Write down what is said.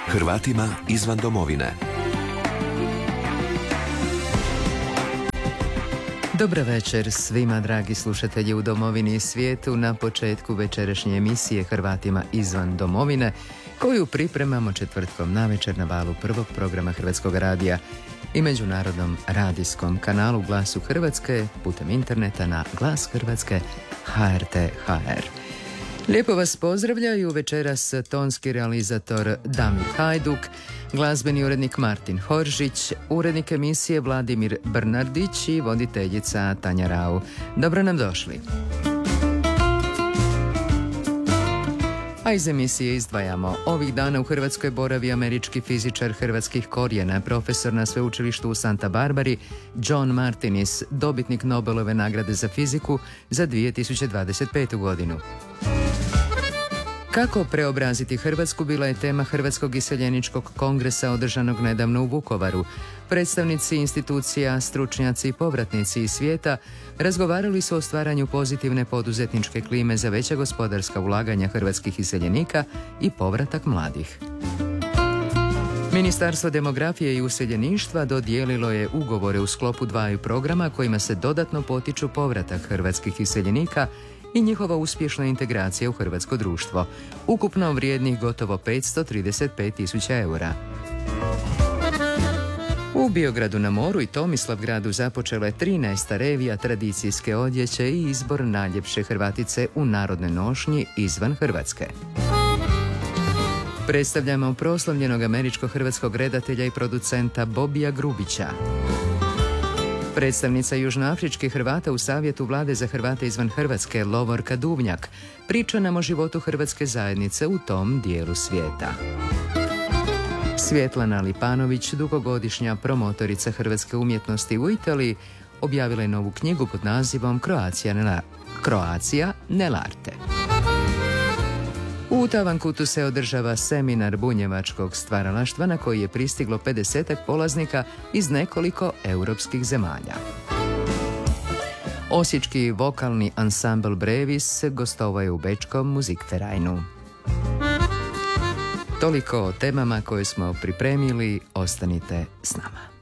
Hrvatima izvan domovine. Dobar večer svima, dragi slušatelji u domovini i svijetu, na početku večerašnje emisije Hrvatima izvan domovine, koju pripremamo četvrtkom navečer na valu prvog programa Hrvatskog radija i međunarodnom radijskom kanalu Glasu Hrvatske putem interneta na Glas Hrvatske HRT.hr. Lijepo vas pozdravljaju večeras tonski realizator Damir Hajduk, glazbeni urednik Martin Horžić, urednik emisije Vladimir Brnardić i voditeljica Tanja Rau. Dobro nam došli. A iz emisije izdvajamo: ovih dana u Hrvatskoj boravi američki fizičar hrvatskih korijena, profesor na sveučilištu u Santa Barbari, John Martinis, dobitnik Nobelove nagrade za fiziku za 2025. godinu. Kako preobraziti Hrvatsku bila je tema Hrvatskog iseljeničkog kongresa održanog nedavno u Vukovaru. Predstavnici institucija, stručnjaci i povratnici iz svijeta razgovarali su o stvaranju pozitivne poduzetničke klime za veća gospodarska ulaganja hrvatskih iseljenika i povratak mladih. Ministarstvo demografije i useljeništva dodijelilo je ugovore u sklopu dvaju programa kojima se dodatno potiču povratak hrvatskih iseljenika i njihova uspješna integracija u hrvatsko društvo, ukupno vrijednih gotovo 535.000 eura. U Biogradu na moru i Tomislavgradu započela je 13. revija tradicijske odjeće i izbor najljepše Hrvatice u narodnoj nošnji izvan Hrvatske. Predstavljamo proslavljenog američko-hrvatskog redatelja i producenta Bobija Grubića. Predstavnica južnoafričkih Hrvata u Savjetu Vlade za Hrvate izvan Hrvatske, Lovorka Duvnjak, priča nam o životu hrvatske zajednice u tom dijelu svijeta. Svjetlana Lipanović, dugogodišnja promotorica hrvatske umjetnosti u Italiji, objavila je novu knjigu pod nazivom Croatia nell'arte. U Tavankutu se održava seminar bunjevačkog stvaralaštva na koji je pristiglo 50 polaznika iz nekoliko europskih zemalja. Osječki vokalni ansambl Brevis gostovao je u bečkom Musikvereinu. Toliko o temama koje smo pripremili, ostanite s nama.